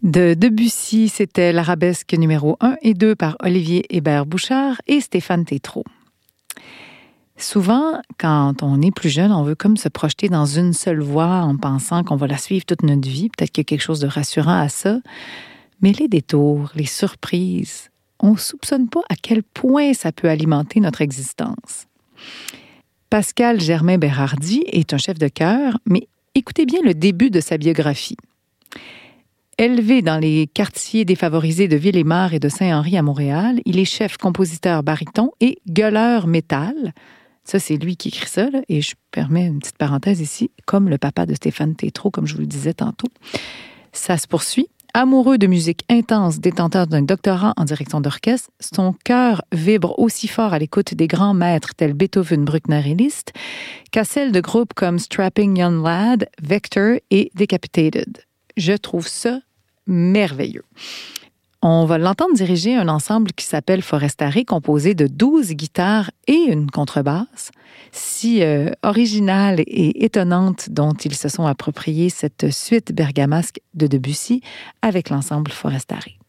De Debussy, c'était l'arabesque numéro 1 et 2 par Olivier Hébert-Bouchard et Stéphane Tétrault. Souvent, quand on est plus jeune, on veut comme se projeter dans une seule voie en pensant qu'on va la suivre toute notre vie. Peut-être qu'il y a quelque chose de rassurant à ça. Mais les détours, les surprises, on ne soupçonne pas à quel point ça peut alimenter notre existence. Pascal Germain-Bérardi est un chef de chœur, mais écoutez bien le début de sa biographie. Élevé dans les quartiers défavorisés de Ville-et-Mare et de Saint-Henri à Montréal, il est chef, compositeur, baryton et gueuleur métal. Ça, c'est lui qui écrit ça, là, et je permets une petite parenthèse ici, comme le papa de Stéphane Tétrault, comme je vous le disais tantôt. Ça se poursuit. Amoureux de musique intense, détenteur d'un doctorat en direction d'orchestre, son cœur vibre aussi fort à l'écoute des grands maîtres tels Beethoven, Bruckner et Liszt qu'à celle de groupes comme Strapping Young Lad, Vector et Decapitated. Je trouve ça merveilleux. On va l'entendre diriger un ensemble qui s'appelle Forestare, composé de 12 guitares et une contrebasse, si originale et étonnante dont ils se sont appropriés cette suite bergamasque de Debussy avec l'ensemble Forestare.